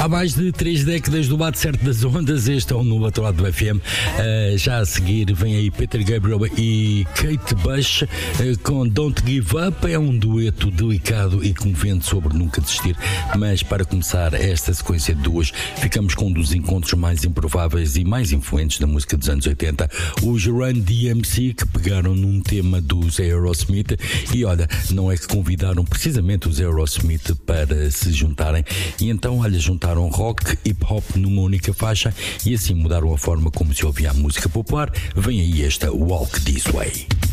Há mais de 3 décadas do lado certo das ondas, este é o No Outro Lado do FM. Já a seguir vem aí Peter Gabriel e Kate Bush com Don't Give Up. É um dueto delicado e comovente sobre nunca desistir. Mas para começar esta sequência de duas, ficamos com um dos encontros mais improváveis e mais influentes da música dos anos 80, os Run DMC, que pegaram num tema dos Aerosmith e olha, não é que convidaram precisamente os Aerosmith para se juntarem e então, olha, juntaram rock, hip hop numa única faixa e assim mudaram a forma como se ouvia a música popular. Vem aí esta Walk This Way.